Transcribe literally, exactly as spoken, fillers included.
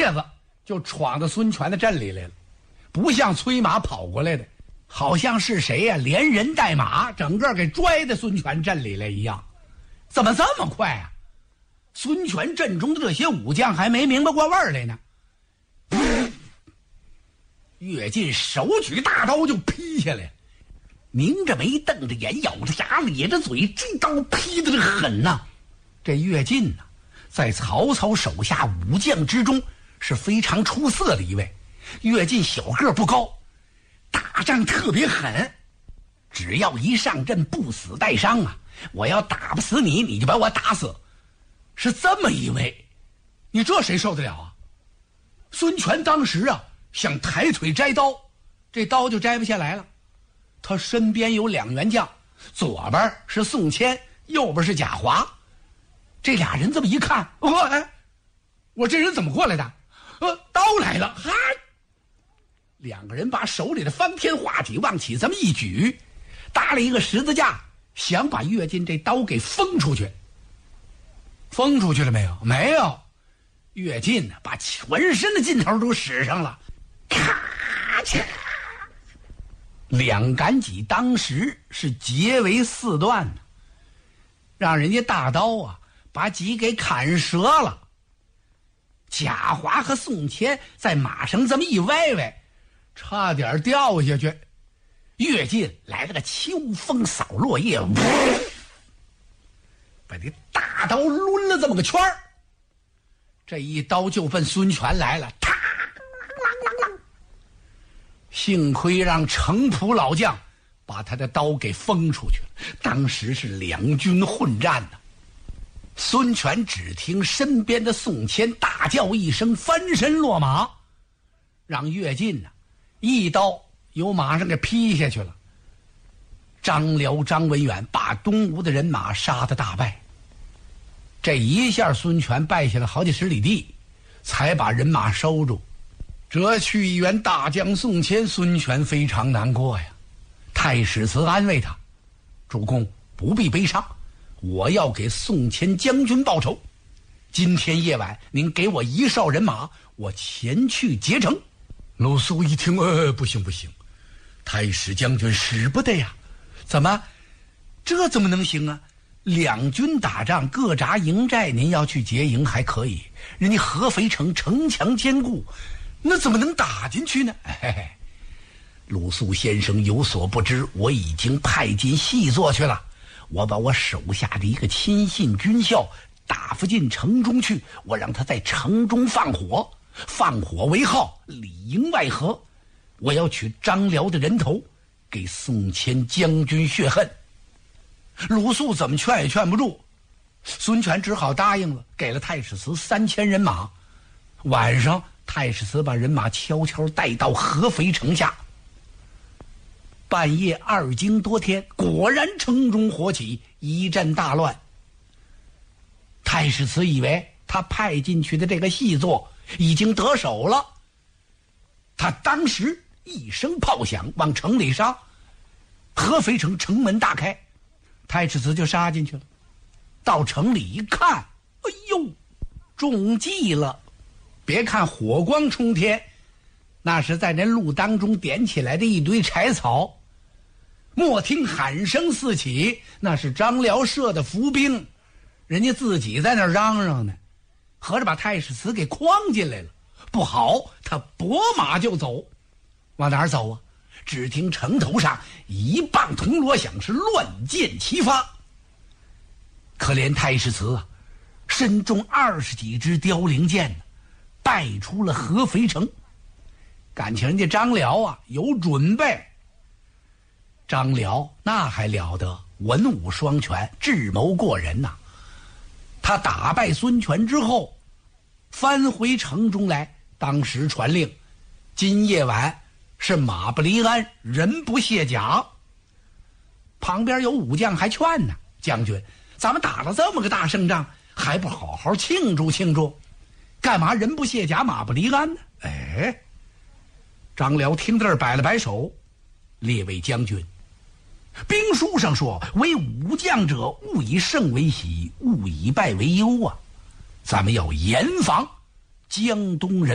趔子就闯到孙权的阵里来了，不像催马跑过来的，好像是谁呀、啊、连人带马整个给拽到孙权阵里来一样。怎么这么快啊？孙权阵中的这些武将还没明白过味儿来呢。乐进手举大刀就劈下来，明着眉瞪着眼咬着牙咧着嘴，这刀劈的这狠呐、啊！这乐进呐、啊，在曹操手下武将之中是非常出色的一位。乐进小个不高，打仗特别狠，只要一上阵不死带伤啊，我要打不死你，你就把我打死，是这么一位。你这谁受得了啊？孙权当时啊想抬腿摘刀，这刀就摘不下来了。他身边有两员将，左边是宋谦，右边是贾华。这俩人这么一看，我、哦哎、我这人怎么过来的？呃，刀来了！嗨，两个人把手里的方天画戟往起这么一举，搭了一个十字架，想把乐进这刀给封出去。封出去了没有？没有。乐进呢，把全身的劲头都使上了，咔嚓，两杆戟当时是截为四段呢，让人家大刀啊把戟给砍折了。贾华和宋谦在马上这么一歪歪，差点掉下去。乐进来了个秋风扫落叶，把这大刀抡了这么个圈儿，这一刀就奔孙权来了。啪！幸亏让程普老将把他的刀给封出去了，当时是两军混战呢。孙权只听身边的宋谦大叫一声，翻身落马，让乐进呢、啊、一刀由马上给劈下去了。张辽、张文远把东吴的人马杀得大败，这一下孙权败下了好几十里地，才把人马收住。折去一员大将宋谦，孙权非常难过呀。太史慈安慰他：主公不必悲伤，我要给宋谦将军报仇。今天夜晚您给我一哨人马，我前去劫城。鲁肃一听，呃，不行不行，太史将军使不得呀。怎么？这怎么能行啊？两军打仗各扎营寨，您要去劫营还可以，人家合肥城城墙坚固，那怎么能打进去呢？嘿嘿，鲁肃先生有所不知，我已经派进细作去了。我把我手下的一个亲信军校打发进城中去，我让他在城中放火，放火为号，里应外合。我要取张辽的人头，给宋谦将军血恨。鲁肃怎么劝也劝不住，孙权只好答应了，给了太史慈三千人马。晚上太史慈把人马悄悄带到合肥城下。半夜二更多天，果然城中火起，一阵大乱。太史慈以为他派进去的这个细作已经得手了，他当时一声炮响往城里杀，合肥城城门大开，太史慈就杀进去了。到城里一看，哎呦，中计了！别看火光冲天，那是在那路当中点起来的一堆柴草。莫听喊声四起，那是张辽设的伏兵，人家自己在那嚷嚷呢，合着把太史慈给诓进来了。不好，他拨马就走。往哪儿走啊？只听城头上一棒铜锣响，是乱箭齐发。可怜太史慈啊，身中二十几支凋零箭呢，败出了合肥城。感情人家张辽啊有准备。张辽那还了得，文武双全，智谋过人呐、啊。他打败孙权之后，翻回城中来，当时传令，今夜晚是马不离鞍，人不卸甲。旁边有武将还劝呢，将军，咱们打了这么个大胜仗，还不好好庆祝庆祝，干嘛人不卸甲，马不离鞍呢？哎，张辽听到这儿摆了摆手，列位将军，兵书上说，为武将者，勿以胜为喜，勿以败为忧啊。咱们要严防江东人